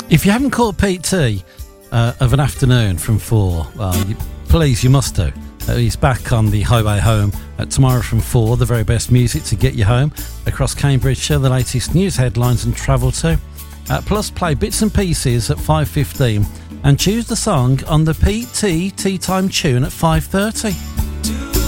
If you haven't caught Pete T of an afternoon from 4, well, please, you must do. He's back on the highway home tomorrow from 4, the very best music to get you home across Cambridgeshire, the latest news headlines and travel to. Plus play bits and pieces at 5:15 and choose the song on the Pete T Tea Time tune at 5:30.